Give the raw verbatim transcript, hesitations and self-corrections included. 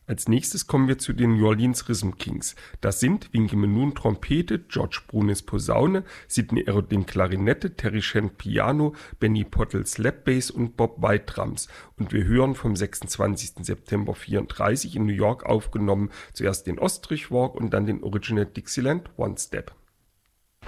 Als nächstes kommen wir zu den New Orleans Rhythm Kings. Das sind Winky Moon Trompete, George Brunis Posaune, Sidney Arodin Klarinette, Terry Shank Piano, Benny Pottle Slap Bass und Bob White Drums. Und wir hören vom sechsundzwanzigsten September vierunddreißig in New York aufgenommen, zuerst den Ostrich Walk und dann den Original Dixieland One Step.